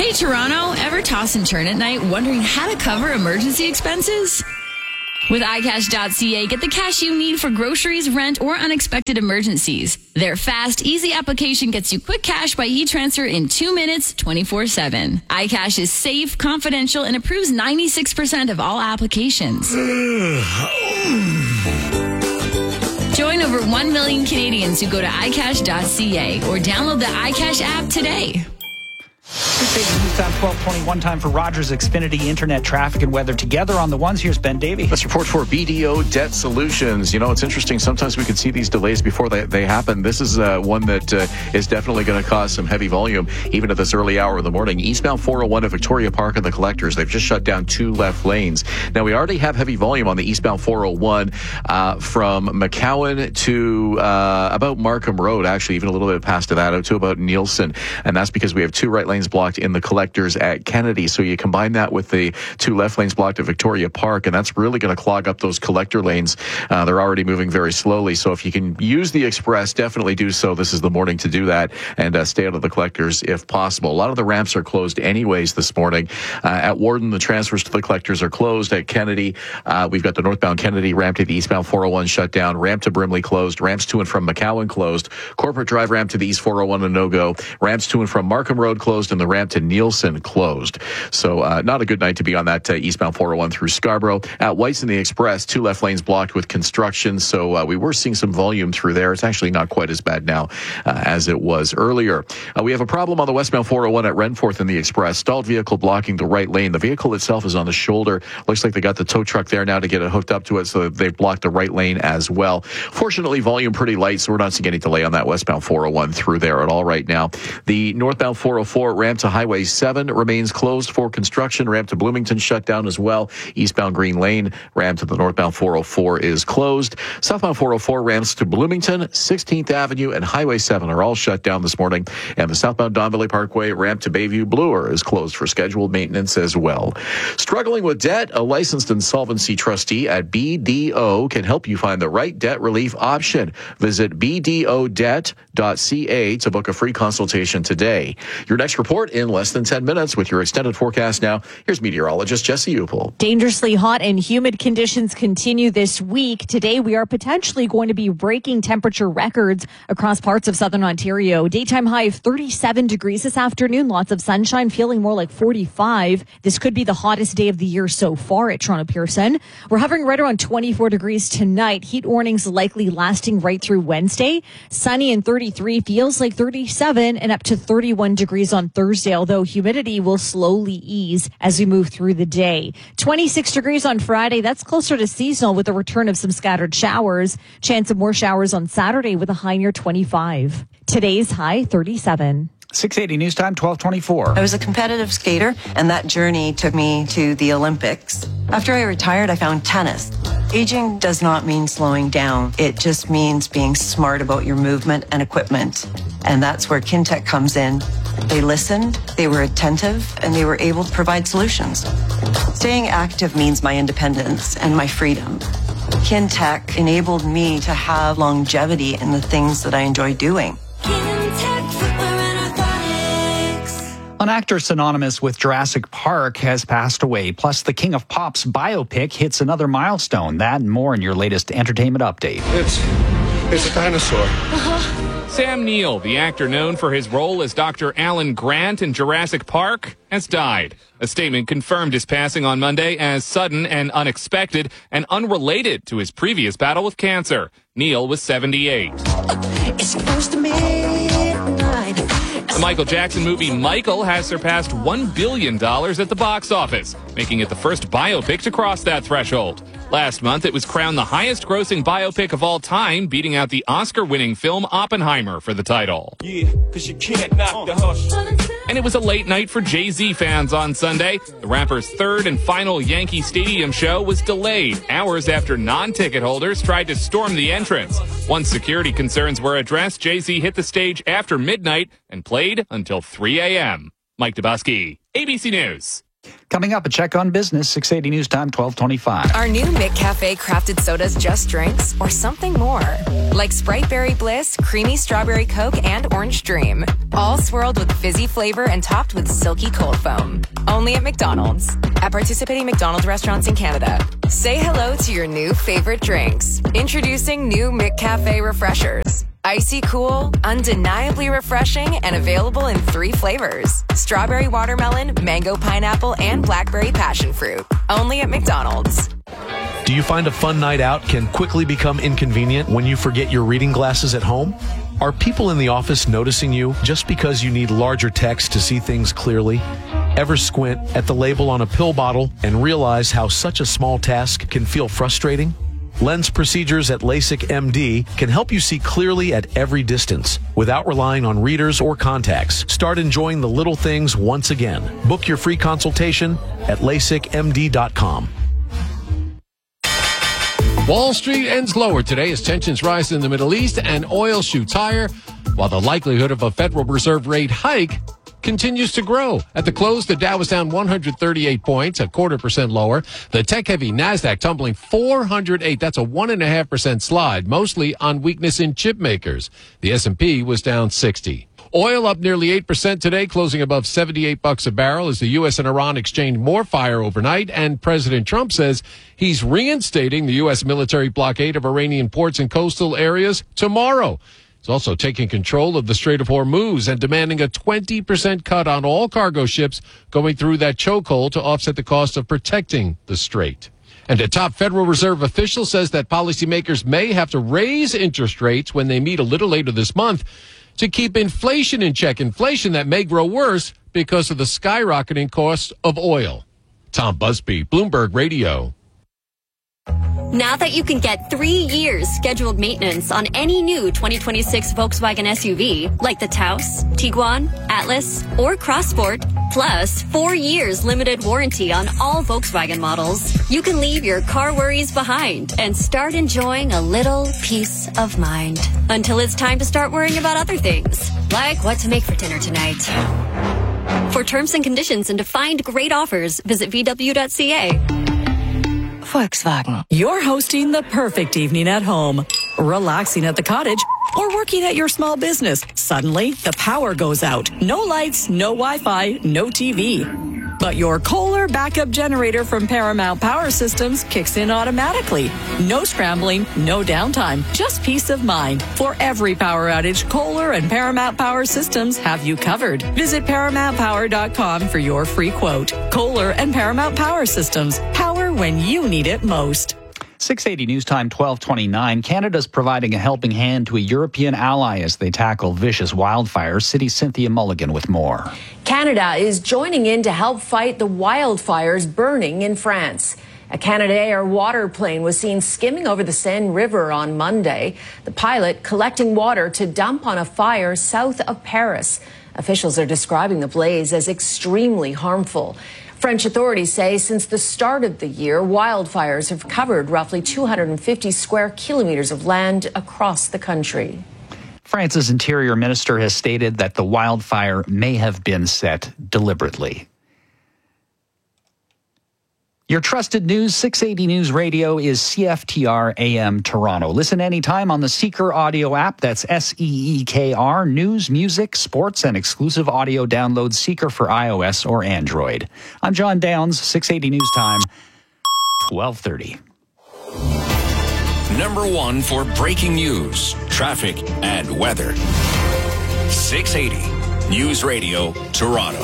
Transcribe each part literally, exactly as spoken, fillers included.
Hey, Toronto, ever toss and turn at night wondering how to cover emergency expenses? With i cash dot c a, get the cash you need for groceries, rent, or unexpected emergencies. Their fast, easy application gets you quick cash by e-transfer in two minutes, twenty-four seven. iCash is safe, confidential, and approves ninety-six percent of all applications. Join over one million Canadians who go to i cash dot c a or download the iCash app today. Time twelve twenty-one, time for Rogers Xfinity Internet traffic and weather together on the ones. Here's Ben Davey. Let's report for B D O Debt Solutions. You know, it's interesting. Sometimes we can see these delays before they, they happen. This is uh, one that uh, is definitely going to cause some heavy volume, even at this early hour of the morning. Eastbound four oh one at Victoria Park and the Collectors. They've just shut down two left lanes. Now, we already have heavy volume on the eastbound four oh one uh, from McCowan to uh, about Markham Road, actually, even a little bit past that, out to about Nielsen. And that's because we have two right lanes blocked in the Collectors at Kennedy. So you combine that with the two left lanes blocked at Victoria Park, and that's really going to clog up those collector lanes. Uh, they're already moving very slowly. So if you can use the Express, definitely do so. This is the morning to do that, and uh, stay out of the Collectors if possible. A lot of the ramps are closed anyways this morning. Uh, at Warden, the transfers to the Collectors are closed. At Kennedy, uh, we've got the northbound Kennedy ramp to the eastbound four oh one shut down. Ramp to Brimley closed. Ramps to and from McCowan closed. Corporate Drive ramp to the east four oh one a no-go. Ramps to and from Markham Road closed, and the ramp to Nielsen closed. So uh, not a good night to be on that uh, eastbound four oh one through Scarborough. At White's and the Express, two left lanes blocked with construction. So uh, we were seeing some volume through there. It's actually not quite as bad now uh, as it was earlier. Uh, we have a problem on the westbound four oh one at Renforth and the Express. Stalled vehicle blocking the right lane. The vehicle itself is on the shoulder. Looks like they got the tow truck there now to get it hooked up to it, so they've blocked the right lane as well. Fortunately, volume pretty light, so we're not seeing any delay on that westbound four oh one through there at all right now. The northbound four oh four ramp to Highway seven remains closed for construction. Ramp to Bloomington shut down as well. Eastbound Green Lane ramp to the northbound four oh four is closed. Southbound four oh four ramps to Bloomington, sixteenth Avenue, and Highway seven are all shut down this morning. And the southbound Don Valley Parkway ramp to Bayview Bloor is closed for scheduled maintenance as well. Struggling with debt? A licensed insolvency trustee at B D O can help you find the right debt relief option. Visit b d o debt dot c a to book a free consultation today. Your next report in less than ten minutes with your extended forecast now. Here's meteorologist Jesse Upel. Dangerously hot and humid conditions continue this week. Today, we are potentially going to be breaking temperature records across parts of southern Ontario. Daytime high of thirty-seven degrees this afternoon. Lots of sunshine, feeling more like forty-five. This could be the hottest day of the year so far at Toronto Pearson. We're hovering right around twenty-four degrees tonight. Heat warnings likely lasting right through Wednesday. Sunny and thirty-three, feels like thirty-seven, and up to thirty-one degrees on Thursday, although humidity will slowly ease as we move through the day. twenty-six degrees on Friday. That's closer to seasonal with the return of some scattered showers. Chance of more showers on Saturday with a high near twenty-five. Today's high, thirty-seven. six eighty News Time, twelve twenty-four. I was a competitive skater, and that journey took me to the Olympics. After I retired, I found tennis. Aging does not mean slowing down. It just means being smart about your movement and equipment. And that's where Kintec comes in. They listened, they were attentive, and they were able to provide solutions. Staying active means my independence and my freedom. Kintec enabled me to have longevity in the things that I enjoy doing. An actor synonymous with Jurassic Park has passed away. Plus, the King of Pop's biopic hits another milestone. That and more in your latest entertainment update. It's, it's a dinosaur. Uh-huh. Sam Neill, the actor known for his role as Doctor Alan Grant in Jurassic Park, has died. A statement confirmed his passing on Monday as sudden and unexpected and unrelated to his previous battle with cancer. Neill was seventy-eight. It's close to midnight. The Michael Jackson movie Michael has surpassed one billion dollars at the box office, making it the first biopic to cross that threshold. Last month, it was crowned the highest-grossing biopic of all time, beating out the Oscar-winning film Oppenheimer for the title. Yeah, 'cause you can't knock the hush. And it was a late night for Jay-Z fans on Sunday. The rapper's third and final Yankee Stadium show was delayed hours after non-ticket holders tried to storm the entrance. Once security concerns were addressed, Jay-Z hit the stage after midnight and played until three a.m. Mike Dubusky, A B C News. Coming up, a check on business, six eighty News Time, twelve twenty-five. Are new McCafe crafted sodas just drinks or something more? Like Sprite Berry Bliss, Creamy Strawberry Coke, and Orange Dream. All swirled with fizzy flavor and topped with silky cold foam. Only at McDonald's. At participating McDonald's restaurants in Canada. Say hello to your new favorite drinks. Introducing new McCafe Refreshers. Icy cool, undeniably refreshing, and available in three flavors. Strawberry watermelon, mango pineapple, and blackberry passion fruit. Only at McDonald's. Do you find a fun night out can quickly become inconvenient when you forget your reading glasses at home? Are people in the office noticing you just because you need larger text to see things clearly? Ever squint at the label on a pill bottle and realize how such a small task can feel frustrating? Lens procedures at LASIK M D can help you see clearly at every distance without relying on readers or contacts. Start enjoying the little things once again. Book your free consultation at lasik m d dot com. Wall Street ends lower today as tensions rise in the Middle East and oil shoots higher, while the likelihood of a Federal Reserve rate hike continues to grow. At the close, the Dow was down one hundred thirty-eight points, a quarter percent lower. The tech-heavy NASDAQ tumbling four hundred eight. That's a one point five percent slide, mostly on weakness in chip makers. The S and P was down sixty. Oil up nearly eight percent today, closing above seventy-eight bucks a barrel as the U S and Iran exchanged more fire overnight, and President Trump says he's reinstating the U S military blockade of Iranian ports and coastal areas tomorrow. He's also taking control of the Strait of Hormuz and demanding a twenty percent cut on all cargo ships going through that chokehold to offset the cost of protecting the strait. And a top Federal Reserve official says that policymakers may have to raise interest rates when they meet a little later this month to keep inflation in check. Inflation that may grow worse because of the skyrocketing cost of oil. Tom Busby, Bloomberg Radio. Now that you can get three years scheduled maintenance on any new twenty twenty-six Volkswagen S U V, like the Taos, Tiguan, Atlas, or Crossport, plus four years limited warranty on all Volkswagen models, you can leave your car worries behind and start enjoying a little peace of mind. Until it's time to start worrying about other things, like what to make for dinner tonight. For terms and conditions and to find great offers, visit v w dot c a. Volkswagen. You're hosting the perfect evening at home, relaxing at the cottage, or working at your small business. Suddenly, the power goes out. No lights, no Wi-Fi, no T V. But your Kohler backup generator from Paramount Power Systems kicks in automatically. No scrambling, no downtime, just peace of mind. For every power outage, Kohler and Paramount Power Systems have you covered. Visit paramount power dot com for your free quote. Kohler and Paramount Power Systems. Power when you need it most. six eighty News Time, twelve twenty-nine. Canada's providing a helping hand to a European ally as they tackle vicious wildfires. City's Cynthia Mulligan with more. Canada is joining in to help fight the wildfires burning in France. A Canadair water plane was seen skimming over the Seine River on Monday. The pilot collecting water to dump on a fire south of Paris. Officials are describing the blaze as extremely harmful. French authorities say since the start of the year, wildfires have covered roughly two hundred fifty square kilometers of land across the country. France's interior minister has stated that the wildfire may have been set deliberately. Your trusted news, six eighty News Radio, is C F T R A M Toronto. Listen anytime on the Seeker audio app. That's S E E K R. News, music, sports, and exclusive audio download Seeker for iOS or Android. I'm John Downs, six eighty News Time, twelve thirty. Number one for breaking news, traffic, and weather. six eighty News Radio, Toronto.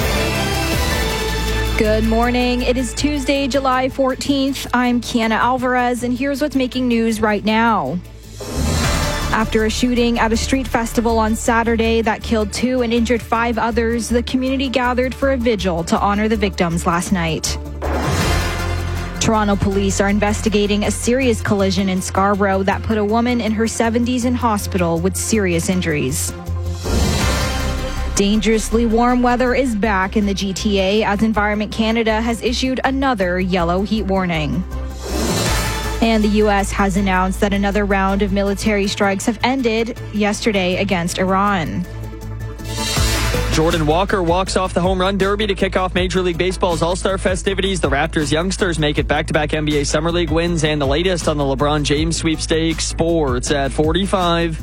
Good morning. It is Tuesday, July fourteenth. I'm Kiana Alvarez, and here's what's making news right now. After a shooting at a street festival on Saturday that killed two and injured five others, the community gathered for a vigil to honor the victims last night. Toronto police are investigating a serious collision in Scarborough that put a woman in her seventies in hospital with serious injuries. Dangerously warm weather is back in the G T A as Environment Canada has issued another yellow heat warning. And the U S has announced that another round of military strikes have ended yesterday against Iran. Jordan Walker walks off the home run derby to kick off Major League Baseball's All-Star festivities. The Raptors youngsters make it back-to-back N B A Summer League wins, and the latest on the LeBron James sweepstakes. Sports at forty-five.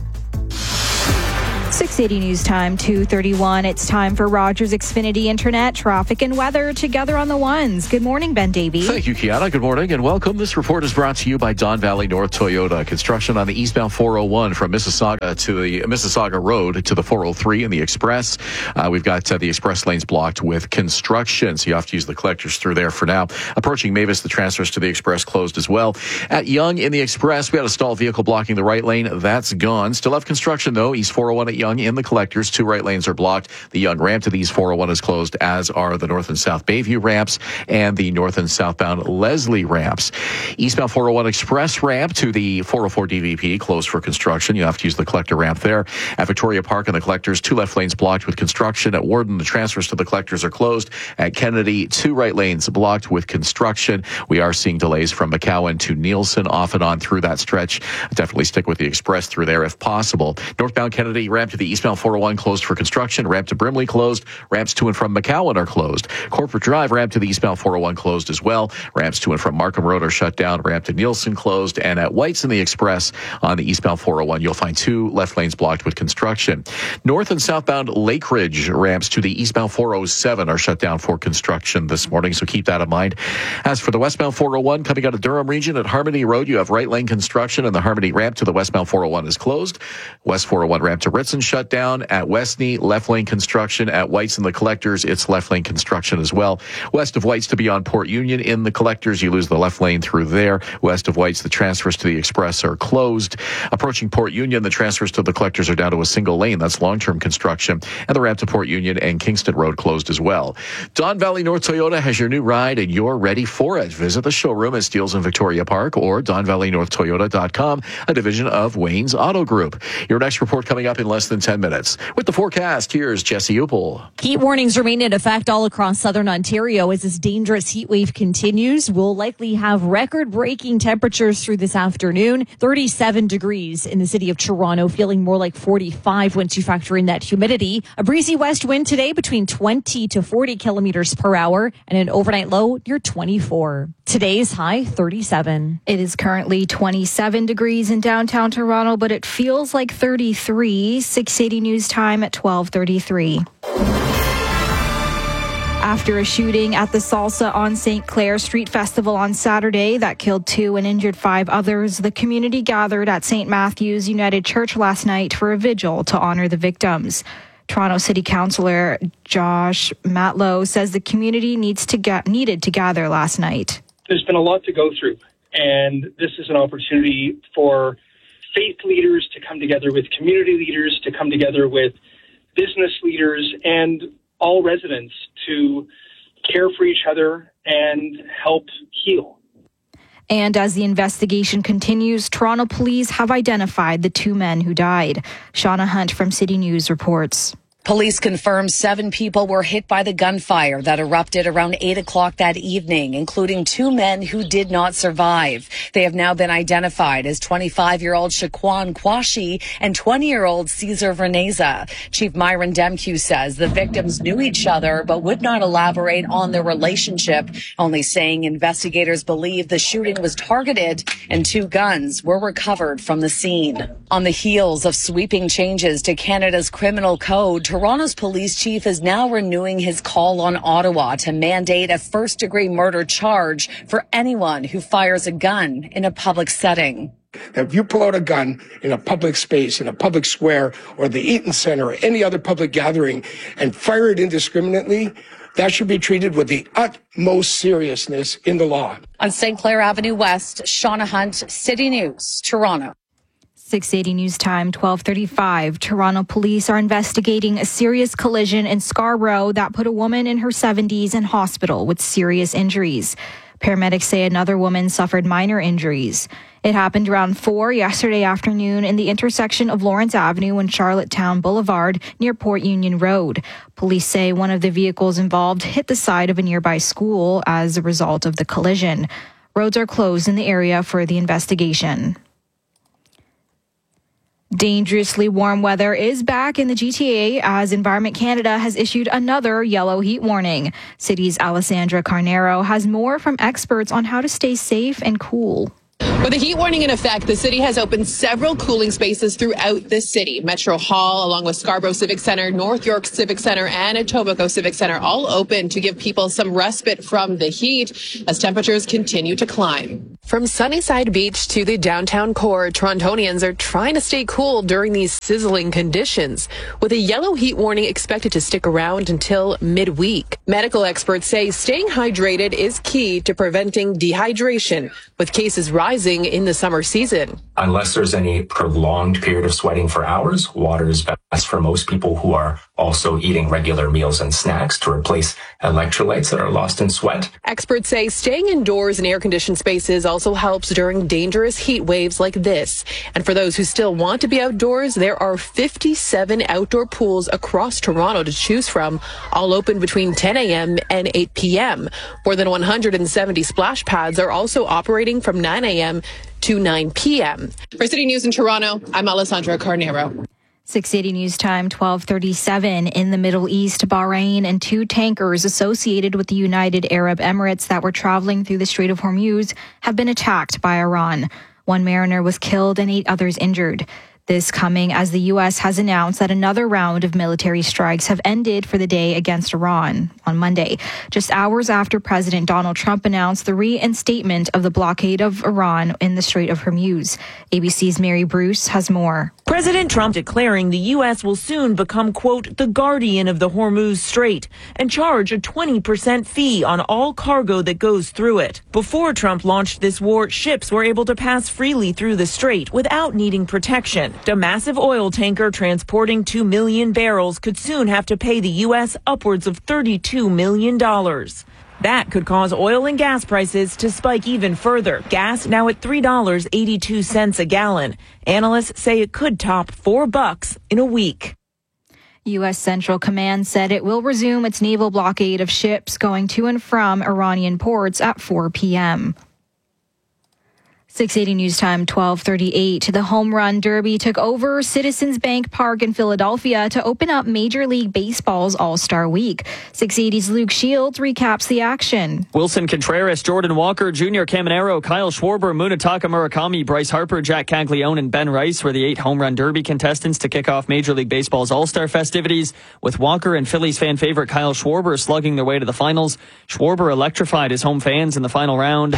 six eighty News Time, two thirty-one. It's time for Rogers Xfinity Internet, traffic and weather together on the ones. Good morning, Ben Davey. Thank you, Kiana. Good morning and welcome. This report is brought to you by Don Valley North Toyota. Construction on the eastbound four oh one from Mississauga to the Mississauga Road to the four oh three in the Express. Uh, we've got uh, the express lanes blocked with construction, so you have to use the collectors through there for now. Approaching Mavis, the transfers to the Express closed as well. At Yonge in the Express, we had a stalled vehicle blocking the right lane. That's gone. Still have construction, though. East four oh one at Yonge in the collectors. Two right lanes are blocked. The Yonge ramp to the East four oh one is closed, as are the north and south Bayview ramps and the north and southbound Leslie ramps. Eastbound four oh one Express ramp to the four oh four D V P closed for construction. You have to use the collector ramp there. At Victoria Park in the collectors, two left lanes blocked with construction. At Warden, the transfers to the collectors are closed. At Kennedy, two right lanes blocked with construction. We are seeing delays from McCowan to Nielsen off and on through that stretch. Definitely stick with the Express through there if possible. Northbound Kennedy ramp to the eastbound four oh one closed for construction. Ramp to Brimley closed. Ramps to and from McCowan are closed. Corporate Drive ramp to the eastbound four oh one closed as well. Ramps to and from Markham Road are shut down. Ramp to Nielsen closed. And at White's in the Express on the eastbound four oh one, you'll find two left lanes blocked with construction. North and southbound Lake Ridge ramps to the eastbound four oh seven are shut down for construction this morning, so keep that in mind. As for the westbound four oh one coming out of Durham region at Harmony Road, you have right lane construction, and the Harmony ramp to the westbound four oh one is closed. West four oh one ramp to Ritson shut down. At Westney, left lane construction. At White's in the collectors, it's left lane construction as well. West of White's to beyond Port Union in the collectors, you lose the left lane through there. West of White's, the transfers to the Express are closed. Approaching Port Union, the transfers to the collectors are down to a single lane. That's long-term construction. And the ramp to Port Union and Kingston Road closed as well. Don Valley North Toyota has your new ride, and you're ready for it. Visit the showroom at Steeles in Victoria Park or don valley north toyota dot com, a division of Wayne's Auto Group. Your next report coming up in less than ten minutes. With the forecast, here's Jesse Upel. Heat warnings remain in effect all across southern Ontario as this dangerous heat wave continues. We'll likely have record-breaking temperatures through this afternoon. thirty-seven degrees in the city of Toronto, feeling more like forty-five once you factor in that humidity. A breezy west wind today between twenty to forty kilometers per hour, and an overnight low near twenty-four. Today's high, thirty-seven. It is currently twenty-seven degrees in downtown Toronto, but it feels like thirty-three. six eighty News Time at twelve thirty-three. After a shooting at the Salsa on Saint Clair Street Festival on Saturday that killed two and injured five others, the community gathered at Saint Matthew's United Church last night for a vigil to honor the victims. Toronto City Councillor Josh Matlow says the community needs to get, needed to gather last night. There's been a lot to go through, and this is an opportunity for faith leaders to come together with community leaders, to come together with business leaders, and all residents to care for each other and help heal. And as the investigation continues, Toronto police have identified the two men who died. Shauna Hunt from City News reports. Police confirm seven people were hit by the gunfire that erupted around eight o'clock that evening, including two men who did not survive. They have now been identified as twenty-five-year-old Shaquan Kwashi and twenty-year-old Cesar Verneza. Chief Myron Demkew says the victims knew each other but would not elaborate on their relationship, only saying investigators believe the shooting was targeted and two guns were recovered from the scene. On the heels of sweeping changes to Canada's criminal code, Toronto's police chief is now renewing his call on Ottawa to mandate a first-degree murder charge for anyone who fires a gun in a public setting. If you pull out a gun in a public space, in a public square, or the Eaton Centre, or any other public gathering, and fire it indiscriminately, that should be treated with the utmost seriousness in the law. On Saint Clair Avenue West, Shauna Hunt, City News, Toronto. six eighty News Time, twelve thirty-five. Toronto police are investigating a serious collision in Scarborough that put a woman in her seventies in hospital with serious injuries. Paramedics say another woman suffered minor injuries. It happened around four yesterday afternoon in the intersection of Lawrence Avenue and Charlottetown Boulevard near Port Union Road. Police say one of the vehicles involved hit the side of a nearby school as a result of the collision. Roads are closed in the area for the investigation. Dangerously warm weather is back in the G T A as Environment Canada has issued another yellow heat warning. City's Alessandra Carnero has more from experts on how to stay safe and cool. With a heat warning in effect, the city has opened several cooling spaces throughout the city. Metro Hall, along with Scarborough Civic Center, North York Civic Center, and Etobicoke Civic Center, all open to give people some respite from the heat as temperatures continue to climb. From Sunnyside Beach to the downtown core, Torontonians are trying to stay cool during these sizzling conditions, with a yellow heat warning expected to stick around until midweek. Medical experts say staying hydrated is key to preventing dehydration, with cases rising in the summer season. Unless there's any prolonged period of sweating for hours, water is best for most people who are also eating regular meals and snacks to replace electrolytes that are lost in sweat. Experts say staying indoors in air-conditioned spaces also helps during dangerous heat waves like this. And for those who still want to be outdoors, there are fifty-seven outdoor pools across Toronto to choose from, all open between ten a.m. and eight p.m. More than one hundred seventy splash pads are also operating from nine a.m. to nine p.m. For City News in Toronto, I'm Alessandra Carnero. six eighty News Time, twelve thirty-seven. In the Middle East, Bahrain and two tankers associated with the United Arab Emirates that were traveling through the Strait of Hormuz have been attacked by Iran. One mariner was killed and eight others injured. This coming as the U S has announced that another round of military strikes have ended for the day against Iran on Monday, just hours after President Donald Trump announced the reinstatement of the blockade of Iran in the Strait of Hormuz. A B C's Mary Bruce has more. President Trump declaring the U S will soon become, quote, the guardian of the Hormuz Strait and charge a twenty percent fee on all cargo that goes through it. Before Trump launched this war, ships were able to pass freely through the strait without needing protection. A massive oil tanker transporting two million barrels could soon have to pay the U S upwards of thirty-two million dollars. That could cause oil and gas prices to spike even further. Gas now at three dollars and eighty-two cents a gallon. Analysts say it could top four bucks in a week. U S Central Command said it will resume its naval blockade of ships going to and from Iranian ports at four p.m. six eighty News Time, twelve thirty-eight. The Home Run Derby took over Citizens Bank Park in Philadelphia to open up Major League Baseball's All-Star Week. six eighty's Luke Shields recaps the action. Wilson Contreras, Jordan Walker, Junior Caminero, Kyle Schwarber, Munetaka Murakami, Bryce Harper, Jack Caglione, and Ben Rice were the eight Home Run Derby contestants to kick off Major League Baseball's All-Star festivities, with Walker and Phillies fan favorite Kyle Schwarber slugging their way to the finals. Schwarber electrified his home fans in the final round.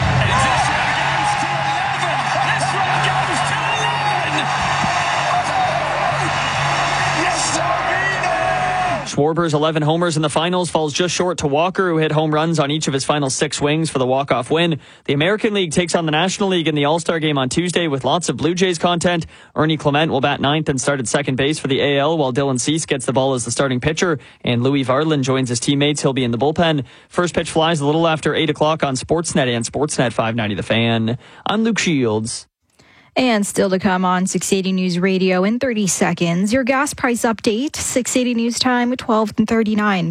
Schwarber's eleven homers in the finals falls just short to Walker, who hit home runs on each of his final six swings for the walk-off win. The American League takes on the National League in the All-Star game on Tuesday with lots of Blue Jays content. Ernie Clement will bat ninth and start at second base for the A L, while Dylan Cease gets the ball as the starting pitcher, and Louis Varland joins his teammates. He'll be in the bullpen. First pitch flies a little after eight o'clock on Sportsnet and Sportsnet five ninety The Fan. I'm Luke Shields. And still to come on six eighty News Radio in thirty seconds, your gas price update, six eighty News Time at twelve thirty-nine.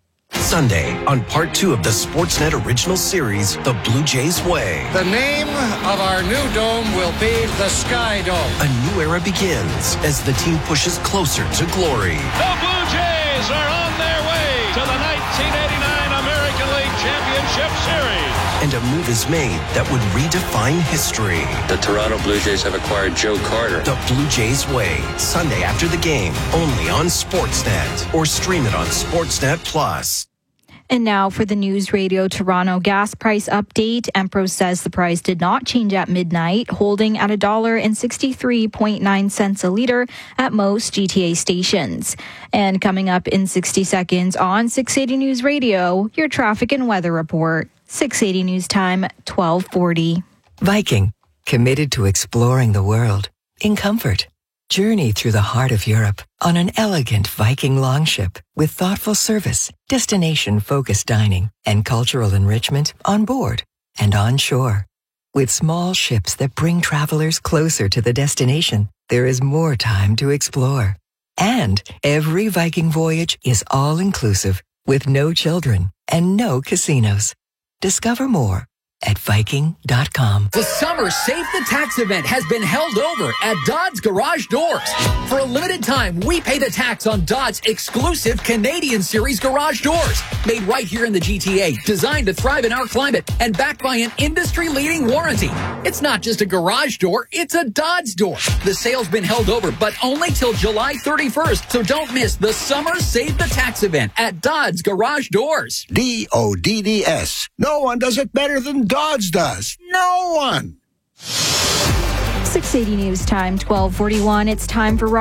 Sunday on part two of the Sportsnet original series, The Blue Jays Way. The name of our new dome will be the Sky Dome. A new era begins as the team pushes closer to glory. The Blue Jays are on their way to the nineteen eighty-nine American League Championship Series. And a move is made that would redefine history. The Toronto Blue Jays have acquired Joe Carter. The Blue Jays Way, Sunday after the game, only on Sportsnet, or stream it on Sportsnet Plus. And now for the News Radio Toronto gas price update. Empro says the price did not change at midnight, holding at one dollar and sixty-three point nine cents a litre at most G T A stations. And coming up in sixty seconds on six eighty News Radio, your traffic and weather report. six eighty News Time, twelve forty. Viking, committed to exploring the world in comfort. Journey through the heart of Europe on an elegant Viking longship with thoughtful service, destination-focused dining, and cultural enrichment on board and on shore. With small ships that bring travelers closer to the destination, there is more time to explore. And every Viking voyage is all-inclusive with no children and no casinos. Discover more at Viking dot com. The Summer Save the Tax event has been held over at Dodds Garage Doors. For a limited time, we pay the tax on Dodds' exclusive Canadian Series garage doors. Made right here in the G T A, designed to thrive in our climate, and backed by an industry-leading warranty. It's not just a garage door, it's a Dodds door. The sale's been held over, but only till July thirty-first, so don't miss the Summer Save the Tax event at Dodds Garage Doors. D O D D S. No one does it better than Dodds does. No one. six eighty News Time, twelve forty-one. It's time for